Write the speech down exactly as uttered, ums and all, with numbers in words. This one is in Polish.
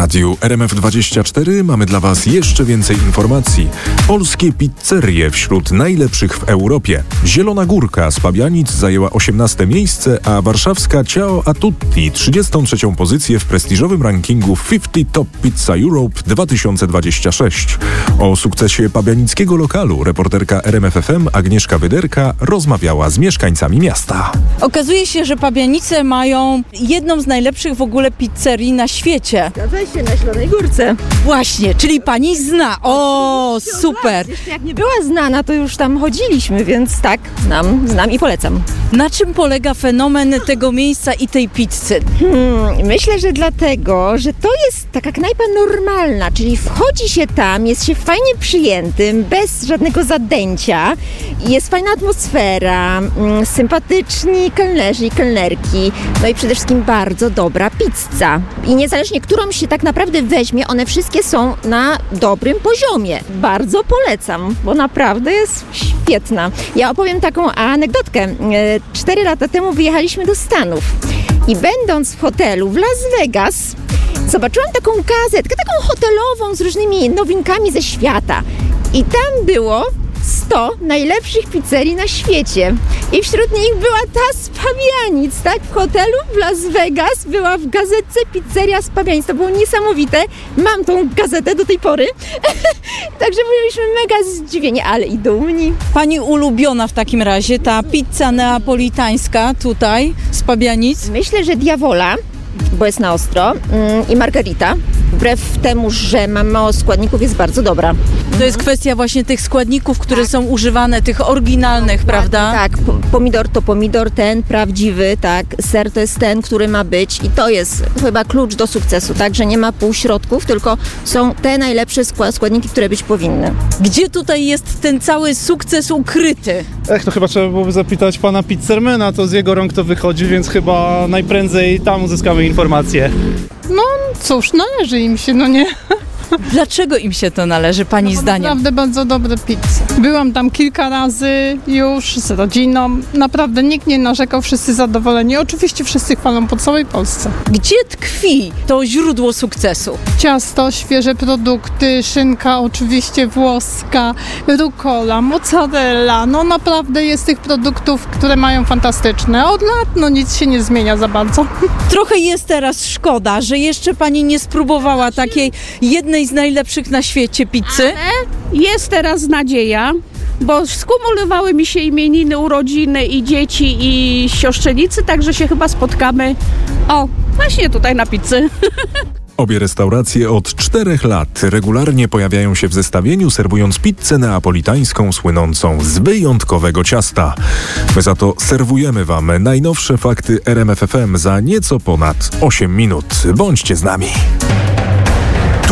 radiu R M F dwadzieścia cztery mamy dla Was jeszcze więcej informacji. Polskie pizzerie wśród najlepszych w Europie. Zielona Górka z Pabianic zajęła osiemnaste miejsce, a warszawska Ciao a Tutti trzydziestą trzecią pozycję w prestiżowym rankingu pięćdziesiąt Top Pizza Europe dwa tysiące dwadzieścia sześć. O sukcesie pabianickiego lokalu reporterka R M F F M Agnieszka Wyderka rozmawiała z mieszkańcami miasta. Okazuje się, że Pabianice mają jedną z najlepszych w ogóle pizzerii na świecie. Zgadza się, na Zielonej Górce. Właśnie, czyli pani zna. O, super. Jeszcze jak nie była znana, to już tam chodziliśmy, więc tak, znam, znam i polecam. Na czym polega fenomen tego miejsca i tej pizzy? Hmm, myślę, że dlatego, że to jest taka knajpa normalna, czyli wchodzi się tam, jest się fajnie przyjętym, bez żadnego zadęcia, jest fajna atmosfera, mm, sympatyczni kelnerzy i kelnerki, no i przede wszystkim bardzo dobra pizza. I niezależnie, którą się tak naprawdę weźmie, one wszystkie są na dobrym poziomie. Bardzo polecam, bo naprawdę jest świetna. Ja opowiem taką anegdotkę. Cztery lata temu wyjechaliśmy do Stanów i będąc w hotelu w Las Vegas, zobaczyłam taką gazetkę, taką hotelową z różnymi nowinkami ze świata. I tam było sto najlepszych pizzerii na świecie. I wśród nich była ta z Pabianic, tak? W hotelu w Las Vegas była w gazetce pizzeria z Pabianic. To było niesamowite. Mam tą gazetę do tej pory. Także byliśmy mega zdziwieni, ale i dumni. Pani ulubiona w takim razie ta pizza neapolitańska tutaj z Pabianic? Myślę, że Diavola, bo jest na ostro, mm, i Margarita. Wbrew temu, że ma mało składników, jest bardzo dobra. To jest kwestia właśnie tych składników, które tak są używane, tych oryginalnych, no, prawda? Tak, pomidor to pomidor, ten prawdziwy, tak, ser to jest ten, który ma być i to jest chyba klucz do sukcesu, tak, że nie ma półśrodków, tylko są te najlepsze składniki, które być powinny. Gdzie tutaj jest ten cały sukces ukryty? Ech, to chyba trzeba byłoby zapytać pana pizzermana, to z jego rąk to wychodzi, więc chyba najprędzej tam uzyskamy informacje. No cóż, należy im się, no nie? Dlaczego im się to należy, pani no, zdaniem? Naprawdę bardzo dobre pizze. Byłam tam kilka razy już z rodziną. Naprawdę nikt nie narzekał, wszyscy zadowoleni. Oczywiście wszyscy chwalą po całej Polsce. Gdzie tkwi to źródło sukcesu? Ciasto, świeże produkty, szynka oczywiście włoska, rucola, mozzarella. No naprawdę jest tych produktów, które mają fantastyczne. Od lat no nic się nie zmienia za bardzo. Trochę jest teraz szkoda, że jeszcze pani nie spróbowała takiej jednej z najlepszych na świecie pizzy. Ale jest teraz nadzieja, bo skumulowały mi się imieniny, urodziny i dzieci i siostrzenicy, także się chyba spotkamy, o, właśnie tutaj na pizzy. Obie restauracje od czterech lat regularnie pojawiają się w zestawieniu, serwując pizzę neapolitańską słynącą z wyjątkowego ciasta. My za to serwujemy Wam najnowsze fakty R M F F M za nieco ponad osiem minut. Bądźcie z nami.